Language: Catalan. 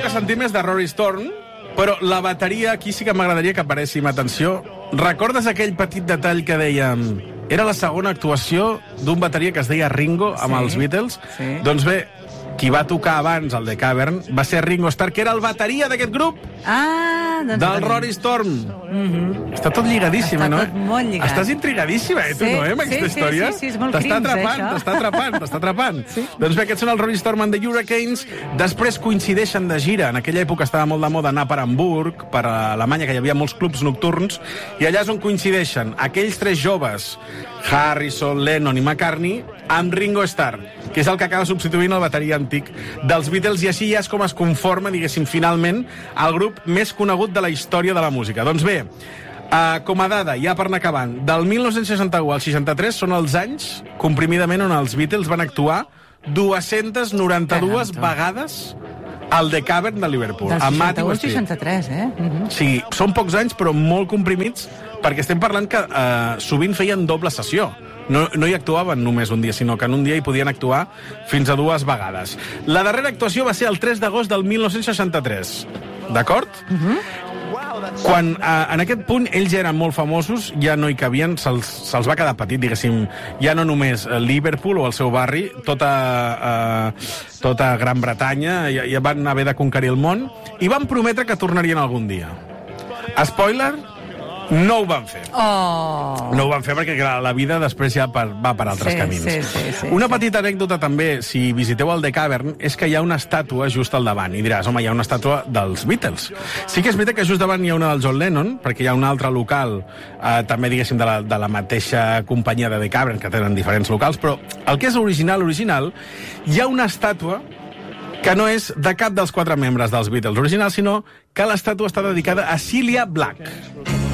que sentim és de Rory Storm, però la bateria aquí sí que m'agradaria que aparéssim. Atenció, recordes aquell petit detall que dèiem... Era la segona actuació d'un bateria que es deia Ringo amb els Beatles? Sí. Doncs bé, qui va tocar abans el The Cavern va ser Ringo Starr, que era el bateria d'aquest grup, del Rory Storm. Està tot lligadíssim, no? Està tot molt lligat. Estàs intrigadíssima, tu, no, amb aquesta història? Sí, és molt crims, T'està atrapant. Doncs bé, aquests són els Rory Storm and the Hurricanes. Després coincideixen de gira. En aquella època estava molt de moda anar per Hamburg, per Alemanya, que hi havia molts clubs nocturns, i allà és on coincideixen aquells tres joves, Harrison, Lennon i McCartney, amb Ringo Starr, que és el que acaba substituint el bateria antic dels Beatles, i així ja és com es conforma, diguéssim, finalment, el grup més conegut de la història de la música. Doncs bé, com a dada, ja per anar acabant, del 1961 al 63 són els anys, comprimidament, on els Beatles van actuar 292 vegades al The Cavern de Liverpool. Del 61 al 63, Sí, són pocs anys, però molt comprimits, perquè estem parlant que sovint feien doble sessió. No hi actuaven només un dia, sinó que en un dia hi podien actuar fins a 2 vegades. La darrera actuació va ser el 3 d'agost del 1963. D'acord? Quan en aquest punt ells ja eren molt famosos, ja no hi cabien, se'ls va quedar petit, diguéssim, ja no només Liverpool o el seu barri, tota Gran Bretanya, ja van haver de conquerir el món, i van prometre que tornarien algun dia. Spoiler, no ho van fer. No ho van fer perquè la vida després ja va per altres camins. Una petita anècdota també, si visiteu el The Cavern, és que hi ha una estàtua just al davant. I diràs, home, hi ha una estàtua dels Beatles. Sí que és veritat que just davant hi ha una del John Lennon, perquè hi ha un altre local, també, diguéssim, de la mateixa companyia de The Cavern, que tenen diferents locals, però el que és original, hi ha una estàtua que no és de cap dels 4 membres dels Beatles originals, sinó que l'estàtua està dedicada a Cilla Black.